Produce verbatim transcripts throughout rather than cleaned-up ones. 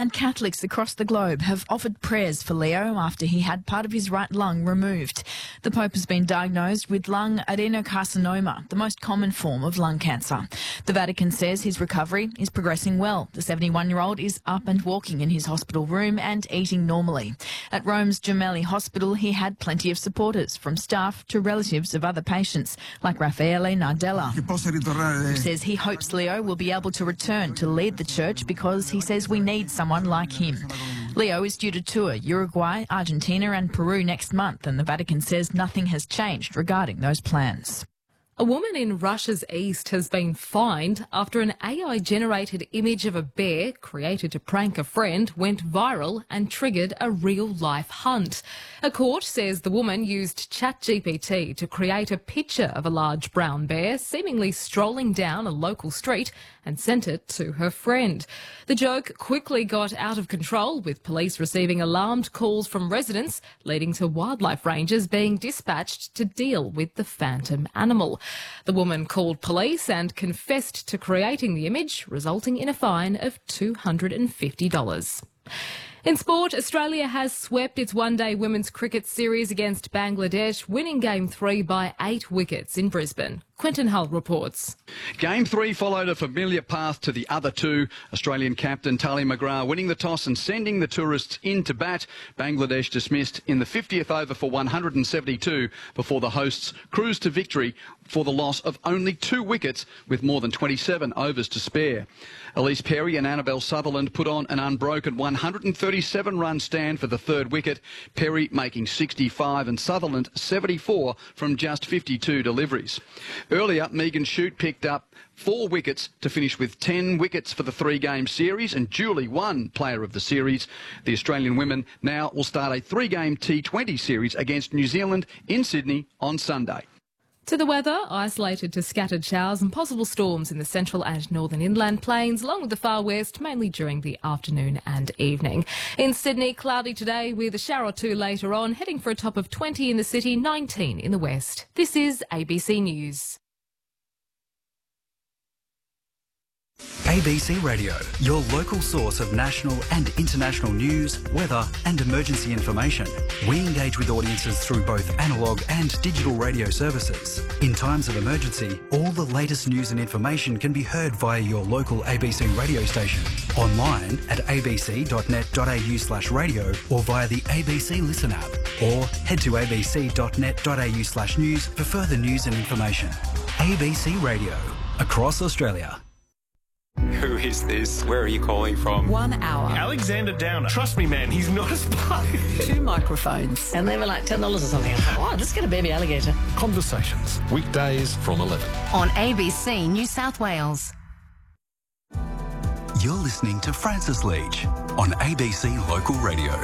And Catholics across the globe have offered prayers for Leo after he had part of his right lung removed. The Pope has been diagnosed with lung adenocarcinoma, the most common form of lung cancer. The Vatican says his recovery is progressing well. The seventy-one-year-old is up and walking in his hospital room and eating normally. At Rome's Gemelli Hospital, he had plenty of supporters, from staff to relatives of other patients, like Raffaele Nardella, who says he hopes Leo will be able to return to lead the church because he says we need someone like him. Leo is due to tour Uruguay, Argentina and Peru next month, and the Vatican says nothing has changed regarding those plans. A woman in Russia's east has been fined after an A I-generated image of a bear created to prank a friend went viral and triggered a real-life hunt. A court says the woman used ChatGPT to create a picture of a large brown bear seemingly strolling down a local street and sent it to her friend. The joke quickly got out of control, with police receiving alarmed calls from residents, leading to wildlife rangers being dispatched to deal with the phantom animal. The woman called police and confessed to creating the image, resulting in a fine of two hundred fifty dollars. In sport, Australia has swept its one-day women's cricket series against Bangladesh, winning Game three by eight wickets in Brisbane. Quentin Hull reports. Game three followed a familiar path to the other two. Australian captain Tali McGrath winning the toss and sending the tourists in to bat. Bangladesh dismissed in the fiftieth over for one hundred seventy-two before the hosts cruised to victory for the loss of only two wickets with more than twenty-seven overs to spare. Elise Perry and Annabelle Sutherland put on an unbroken one hundred thirty-seven run stand for the third wicket, Perry making sixty-five and Sutherland seventy-four from just fifty-two deliveries. Earlier, Megan Shute picked up four wickets to finish with ten wickets for the three-game series and duly won Player of the Series. The Australian women now will start a three-game T twenty series against New Zealand in Sydney on Sunday. To the weather, isolated to scattered showers and possible storms in the central and northern inland plains, along with the far west, mainly during the afternoon and evening. In Sydney, cloudy today with a shower or two later on, heading for a top of twenty in the city, nineteen in the west. This is A B C News. A B C Radio, your local source of national and international news, weather and emergency information. We engage with audiences through both analogue and digital radio services. In times of emergency, all the latest news and information can be heard via your local A B C radio station, online at abc.net.au slash radio or via the A B C Listen app, or head to abc.net.au slash news for further news and information. A B C Radio, across Australia. Who is this? Where are you calling from? One hour. Alexander Downer. Trust me, man, he's not a spy. Two microphones. And they were like ten dollars or something. I thought, oh, let's get a baby alligator. Conversations. Weekdays from eleven. On A B C New South Wales. You're listening to Francis Leach on A B C Local Radio.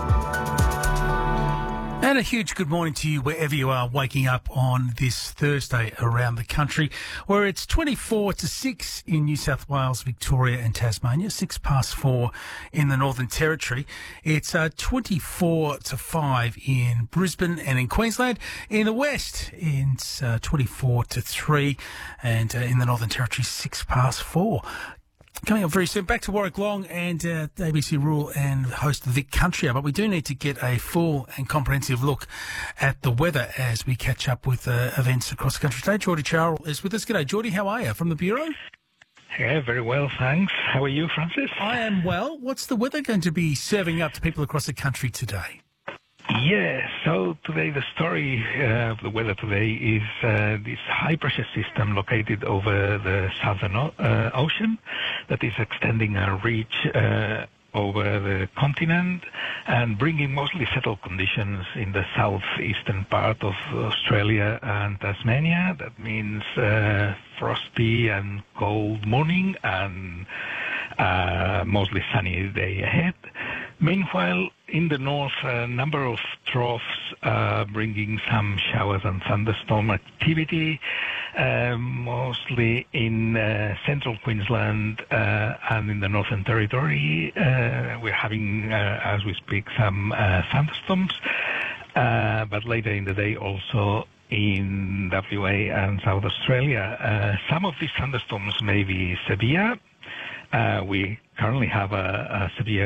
And a huge good morning to you wherever you are waking up on this Thursday around the country, where it's twenty-four to six in New South Wales, Victoria and Tasmania, six past four in the Northern Territory. It's uh, twenty-four to five in Brisbane and in Queensland. In the West, it's uh, twenty-four to three, and uh, in the Northern Territory, six past four. Coming up very soon, back to Warwick Long and uh, A B C Rural and host Vic Country Hour, but we do need to get a full and comprehensive look at the weather as we catch up with uh, events across the country today. Geordie Charles is with us. G'day, Geordie. How are you from the Bureau? Yeah, very well, thanks. How are you, Francis? I am well. What's the weather going to be serving up to people across the country today? Yeah, so today the story uh, of the weather today is uh, this high-pressure system located over the Southern o- uh, Ocean that is extending a reach uh, over the continent and bringing mostly settled conditions in the southeastern part of Australia and Tasmania. That means uh, frosty and cold morning and uh, mostly sunny day ahead. Meanwhile, in the north, a number of troughs uh, bringing some showers and thunderstorm activity, uh, mostly in uh, central Queensland uh, and in the Northern Territory. Uh, we're having, uh, as we speak, some uh, thunderstorms, uh, but later in the day also in W A and South Australia. Uh, some of these thunderstorms may be severe. Uh, we currently have a, a severe